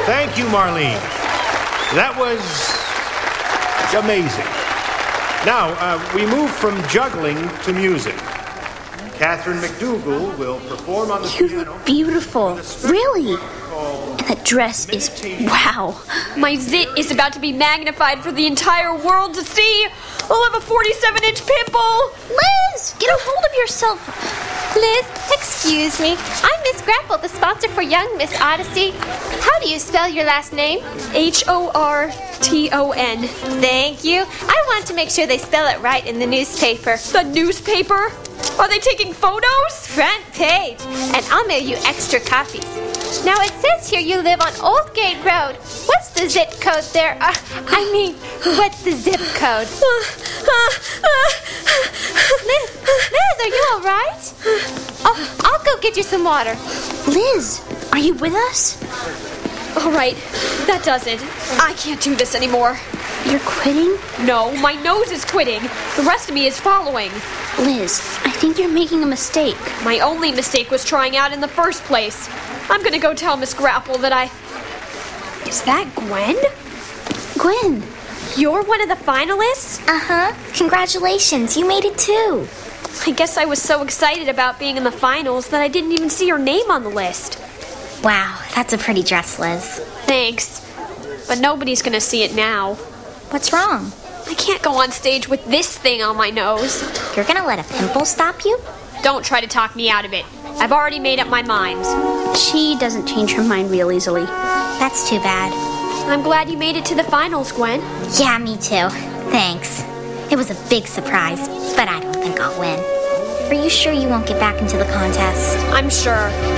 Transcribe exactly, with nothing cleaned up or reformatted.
Thank you, Marlene. That was amazing. Now, uh, we move from juggling to music. Catherine McDougal will perform on the You piano. look beautiful. Really? And that dress is wow. My zit is about to be magnified for the entire world to see. I'll have a forty-seven inch pimple. Liz, get a hold of yourself. Liz, excuse me. I'm Miss Grapple, the sponsor for Young Miss Odyssey. How do you spell your last name? H O R T O N. Thank you. I want to make sure they spell it right in the newspaper. The newspaper? Are they taking photos? Front page. And I'll mail you extra copies. Now it says here you live on Old Gate Road. What's the zip code there? Uh, I mean, what's the zip code? Liz, Liz, are you all right? Oh, I'll go get you some water. Liz, are you with us? All right, that does it. I can't do this anymore. You're quitting? No, my nose is quitting. The rest of me is following. Liz, I think you're making a mistake. My only mistake was trying out in the first place. I'm gonna go tell Miss Grapple that I... Is that Gwen? Gwen. You're one of the finalists? Uh-huh. Congratulations, you made it too. I guess I was so excited about being in the finals that I didn't even see your name on the list. Wow, that's a pretty dress, Liz. Thanks. But nobody's gonna see it now. What's wrong? I can't go on stage with this thing on my nose. You're gonna let a pimple stop you? Don't try to talk me out of it. I've already made up my mind. She doesn't change her mind real easily. That's too bad. I'm glad you made it to the finals, Gwen. Yeah, me too. Thanks. It was a big surprise, but I don't think I'll win. Are you sure you won't get back into the contest? I'm sure.